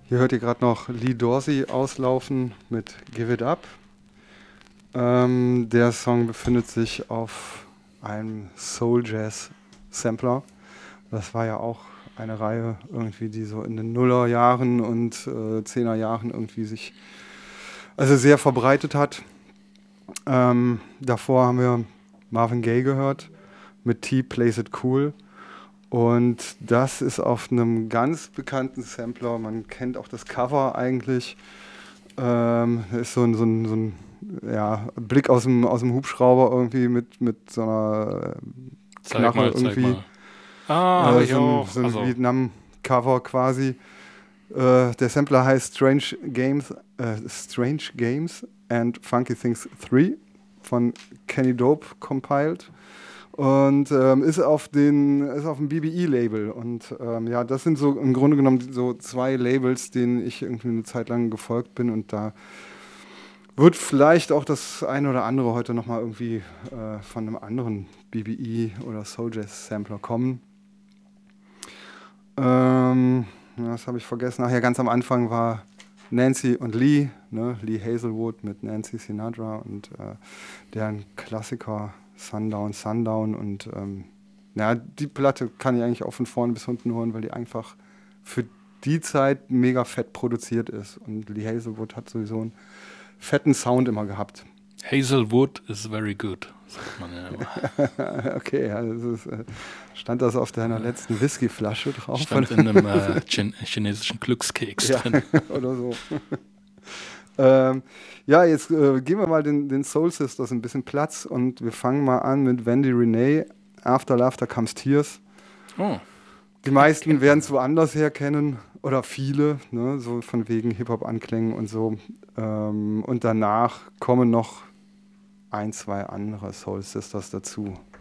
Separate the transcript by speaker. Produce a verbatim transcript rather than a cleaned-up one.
Speaker 1: Hier hört ihr gerade noch Lee Dorsey auslaufen mit Give It Up. Ähm, der Song befindet sich auf einem Soul Jazz Sampler. Das war ja auch eine Reihe irgendwie, die so in den Nullerjahren und äh, Zehnerjahren irgendwie sich also sehr verbreitet hat. Ähm, davor haben wir Marvin Gaye gehört mit T Plays It Cool. Und das ist auf einem ganz bekannten Sampler. Man kennt auch das Cover eigentlich. Ähm, ist so ein, so ein, so ein ja, Blick aus dem, aus dem Hubschrauber irgendwie mit, mit so einer äh,
Speaker 2: Zeig
Speaker 1: Knarre
Speaker 2: mal, zeig
Speaker 1: irgendwie.
Speaker 2: mal. Ah, habe
Speaker 1: Äh,
Speaker 2: ich
Speaker 1: so ein,
Speaker 2: auch.
Speaker 1: so ein
Speaker 2: Also,
Speaker 1: Vietnam-Cover quasi. Äh, der Sampler heißt Strange Games, äh, Strange Games and Funky Things drei von Kenny Dope compiled. Und ähm, ist auf den ist auf dem B B E-Label. Und ähm, ja, das sind so im Grunde genommen so zwei Labels, denen ich irgendwie eine Zeit lang gefolgt bin. Und da wird vielleicht auch das eine oder andere heute nochmal irgendwie äh, von einem anderen B B E oder Soul Jazz Sampler kommen. Ähm, ja, das habe ich vergessen. Ach ja, ganz am Anfang war Nancy und Lee, ne? Lee Hazelwood mit Nancy Sinatra und äh, deren Klassiker Sundown, Sundown. Und ähm, ja, die Platte kann ich eigentlich auch von vorne bis unten hören, weil die einfach für die Zeit mega fett produziert ist. Und Lee Hazelwood hat sowieso einen fetten Sound immer gehabt.
Speaker 2: Hazelwood is very good, sagt man ja immer.
Speaker 1: Okay, ja, das ist, äh, stand das auf deiner letzten Whiskyflasche drauf?
Speaker 2: Stand in einem äh, Chin chinesischen Glückskeks
Speaker 1: Ja,
Speaker 2: drin.
Speaker 1: oder so. ähm, ja, jetzt äh, geben wir mal den, den Soul Sisters ein bisschen Platz und wir fangen mal an mit Wendy Renee, After Laughter Comes Tears.
Speaker 2: Oh,
Speaker 1: Die
Speaker 2: kennt,
Speaker 1: meisten
Speaker 2: kennt
Speaker 1: werden
Speaker 2: man
Speaker 1: es
Speaker 2: ja.
Speaker 1: woanders her kennen oder viele, ne, so von wegen Hip-Hop-Anklängen und so. Ähm, und danach kommen noch ein, zwei andere Soul Sisters dazu.